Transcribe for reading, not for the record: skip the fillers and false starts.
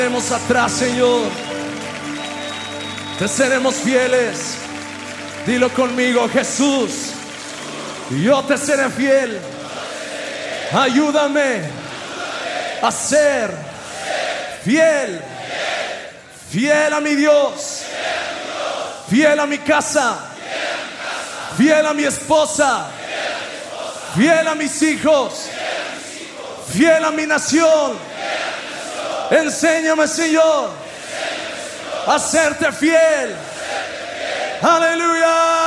Tenemos atrás, Señor. Te seremos fieles. Dilo conmigo, Jesús. Yo te seré fiel. Ayúdame a ser fiel. Fiel a mi Dios. Fiel a mi casa. Fiel a mi esposa. Fiel a mis hijos. Fiel a mi nación. Enséñame, Señor, a serte fiel. Aleluya.